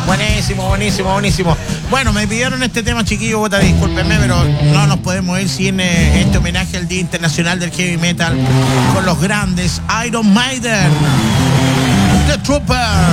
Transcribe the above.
Buenísimo, buenísimo, buenísimo. Bueno, me pidieron este tema, chiquillo, bota, discúlpenme, pero no nos podemos ir sin este homenaje al Día Internacional del Heavy Metal con los grandes Iron Maiden, The Trooper.